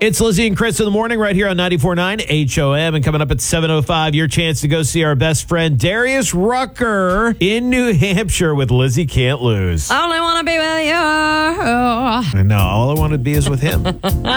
It's Lizzie and Chris in the morning right here on 94.9 HOM. And coming up at 7:05, your chance to go see our best friend Darius Rucker in New Hampshire with Lizzie Can't Lose. I only want to be with you. I know. All I want to be is with him.